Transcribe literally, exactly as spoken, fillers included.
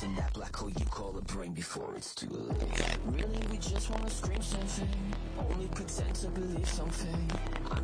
in that black hole you call a brain before it's too late. Really, we just wanna scream something, only pretend to believe something. I'm